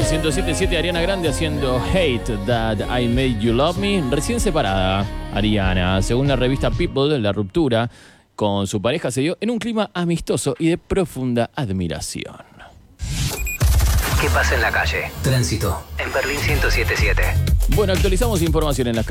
107.7, Ariana Grande haciendo Hate That I Made You Love Me. Recién separada, Ariana. Según la revista People, la ruptura con su pareja se dio en un clima amistoso y de profunda admiración. ¿Qué pasa en la calle? Tránsito en Berlín 107.7. Bueno, actualizamos información en las